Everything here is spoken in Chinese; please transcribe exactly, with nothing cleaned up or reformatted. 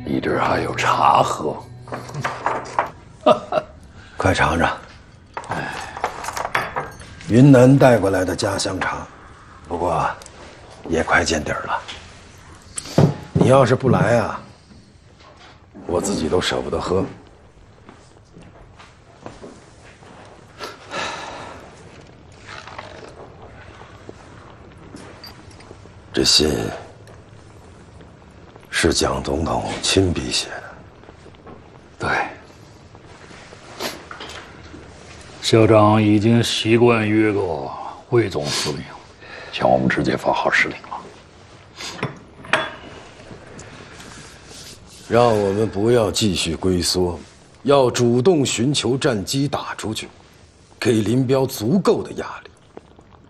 你这儿还有茶喝， 快尝尝。哎，云南带过来的家乡茶，不过也快见底儿了。你要是不来啊，我自己都舍不得喝。这信是蒋总统亲笔写的。 对，校长已经习惯约个魏总司令，向我们直接发号施令了。 让我们不要继续龟缩，要主动寻求战机打出去，给林彪足够的压力。